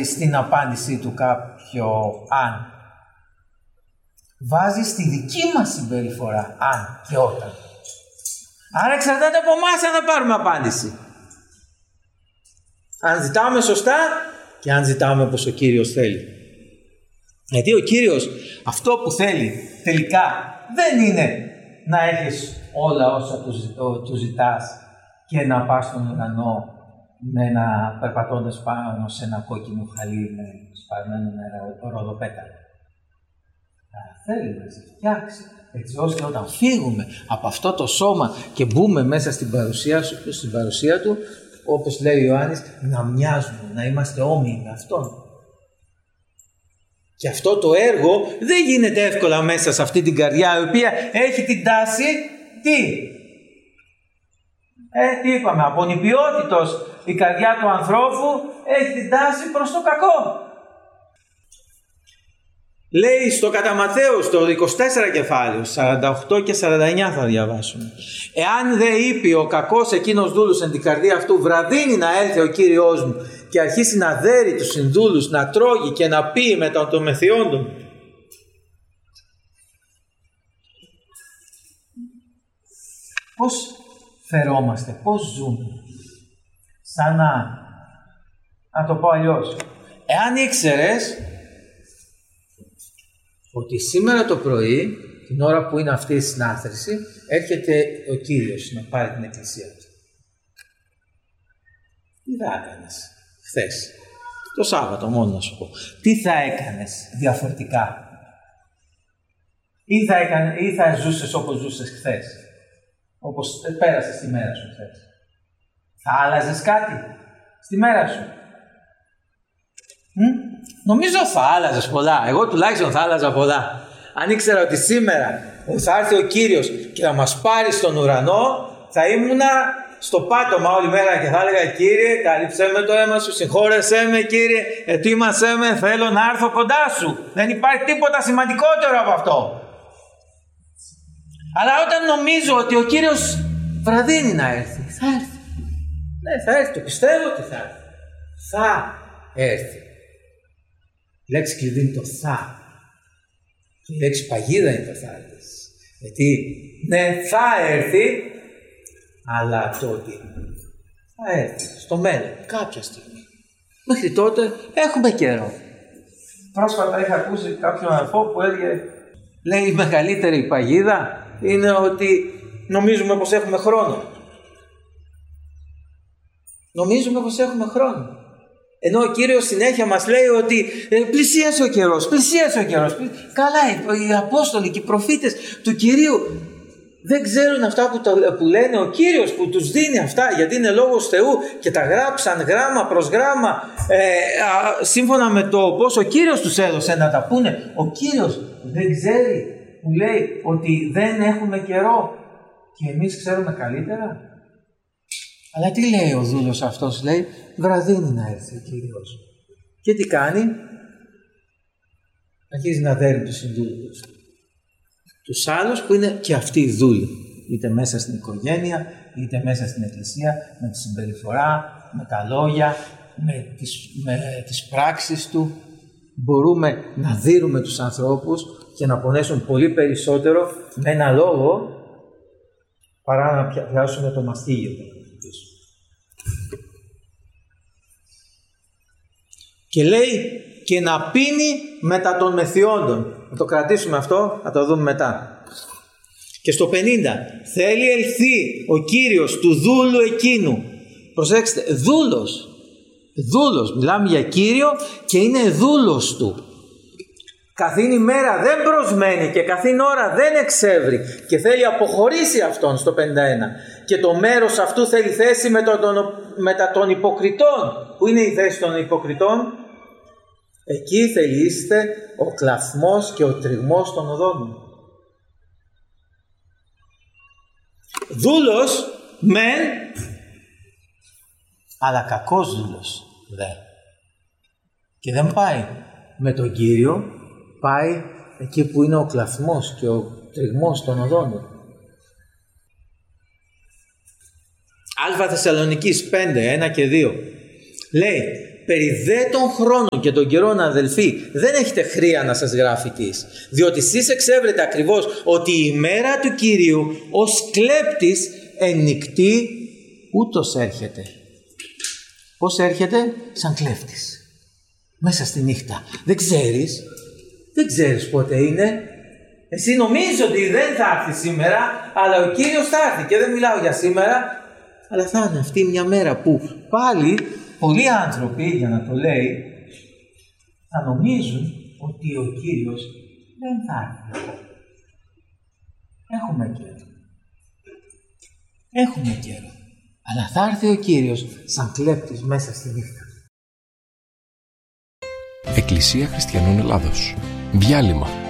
βάζει στην απάντησή του κάποιο αν. Βάζει στη δική μας συμπεριφορά αν και όταν. Άρα εξαρτάται από εμάς αν θα πάρουμε απάντηση. Αν ζητάμε σωστά και αν ζητάμε όπως ο Κύριος θέλει. Γιατί ο Κύριος αυτό που θέλει τελικά δεν είναι να έχεις όλα όσα του ζητάς και να πας στον ουρανό περπατώντας πάνω σε ένα κόκκινο χαλί με σπαρμένο ροδοπέταλο. Θέλει να σε φτιάξει έτσι ώστε όταν φύγουμε από αυτό το σώμα και μπούμε μέσα στην παρουσία του, όπως λέει ο Ιωάννης, να μοιάζουμε, να είμαστε όμοιοι με Αυτόν. Και αυτό το έργο δεν γίνεται εύκολα μέσα σε αυτή την καρδιά, η οποία έχει την τάση, τι είπαμε, από νηπιότητος η καρδιά του ανθρώπου έχει την τάση προς το κακό. Λέει στο κατά Ματθαίου, στο 24 κεφάλαιο, 48 και 49 θα διαβάσουμε. Εάν δε είπε ο κακός εκείνος δούλος εν την καρδία αυτού, βραδύνει να έλθει ο Κύριος μου και αρχίσει να δέρει τους συνδούλους, να τρώγει και να πει μετά των μεθιόντων. Πώς φερόμαστε, πώς ζούμε? Σαν να το πω αλλιώς. Εάν ήξερες ότι σήμερα το πρωί, την ώρα που είναι αυτή η συνάθρηση, έρχεται ο Κύριος να πάρει την εκκλησία του. Τι θα έκανες χθες, το Σάββατο μόνο να σου πω? Τι θα έκανες διαφορετικά? Ή θα ζούσες όπως ζούσες χθες, όπως πέρασες τη μέρα σου χθες? Θα άλλαζες κάτι στη μέρα σου? Νομίζω θα άλλαζες πολλά. Εγώ τουλάχιστον θα άλλαζα πολλά. Αν ήξερα ότι σήμερα θα έρθει ο Κύριος και θα μας πάρει στον ουρανό, θα ήμουνα στο πάτωμα όλη μέρα και θα έλεγα: Κύριε, καλύψέ με το αίμα σου, συγχώρεσέ με Κύριε, ετοίμασέ με, θέλω να έρθω κοντά σου. Δεν υπάρχει τίποτα σημαντικότερο από αυτό. Αλλά όταν νομίζω ότι ο Κύριος βραδύνει να έρθει, θα έρθει. Ναι, θα έρθει, το πιστεύω ότι θα έρθει. Θα έρθει. Η λέξη κλειδί είναι το θα. Και η λέξη παγίδα είναι το θα έρθει. Γιατί ναι, θα έρθει, αλλά το ότι θα έρθει στο μέλλον, κάποια στιγμή. Μέχρι τότε έχουμε καιρό. Πρόσφατα είχα ακούσει κάποιον αδελφό που λέει η μεγαλύτερη παγίδα είναι ότι νομίζουμε πως έχουμε χρόνο. Νομίζουμε πως έχουμε χρόνο. Ενώ ο Κύριος συνέχεια μας λέει ότι πλησίασε ο καιρός, πλησίασε ο καιρός. Καλά, οι Απόστολοι και οι προφήτες του Κυρίου δεν ξέρουν αυτά που λένε ο Κύριος, που τους δίνει αυτά, γιατί είναι λόγος Θεού και τα γράψαν γράμμα προς γράμμα σύμφωνα με το πώς ο Κύριος τους έδωσε να τα πούνε. Ο Κύριος δεν ξέρει που λέει ότι δεν έχουμε καιρό και εμείς ξέρουμε καλύτερα? Αλλά τι λέει ο δούλος αυτός? Λέει βραδύνει να έρθει ο Κύριος. Και τι κάνει? Αρχίζει να δέρνει τους συνδούλους. Τους άλλους που είναι και αυτοί οι δούλοι. Είτε μέσα στην οικογένεια, είτε μέσα στην εκκλησία, με τη συμπεριφορά, με τα λόγια, με τις πράξεις του. Μπορούμε να δείρουμε τους ανθρώπους και να πονέσουν πολύ περισσότερο με ένα λόγο παρά να πιάσουμε το μαστίγιο. Και λέει και να πίνει μετά των μεθιόντων. Να το κρατήσουμε αυτό, να το δούμε μετά. Και στο 50 θέλει ελθεί ο Κύριος του δούλου εκείνου. Προσέξτε, δούλος, μιλάμε για Κύριο και είναι δούλος του. Καθήν ημέρα δεν προσμένει και καθήν ώρα δεν εξεύρει και θέλει αποχωρήσει αυτόν στο 51. Και το μέρος αυτού θέλει θέση μετά των υποκριτών. Πού είναι η θέση των υποκριτών? Εκεί θελήστε ο κλαθμός και ο τριγμός των οδών. Δούλος μεν, αλλά κακός δούλος δε. Και δεν πάει με τον Κύριο, πάει εκεί που είναι ο κλαθμός και ο τριγμός των οδών. Α Θεσσαλονικής 5, 1 και 2 λέει Περί δε των χρόνων και των καιρών, αδελφοί, δεν έχετε χρία να σας γράφει τις, διότι εσείς εξεύρετε ακριβώς ότι η ημέρα του Κυρίου ως κλέπτης εν νυκτή ούτως έρχεται. Πώς έρχεται? Σαν κλέφτης. Μέσα στη νύχτα. Δεν ξέρεις πότε είναι. Εσύ νομίζεις ότι δεν θα έρθει σήμερα, αλλά ο Κύριος θα έρθει. Και δεν μιλάω για σήμερα, αλλά θα είναι αυτή μια μέρα που πάλι πολλοί άνθρωποι, για να το λέει, θα νομίζουν ότι ο Κύριος δεν θα έρθει. Έχουμε καιρό. Αλλά θα έρθει ο Κύριος σαν κλέπτης μέσα στη νύχτα. Εκκλησία Χριστιανών Ελλάδος. Διάλειμμα.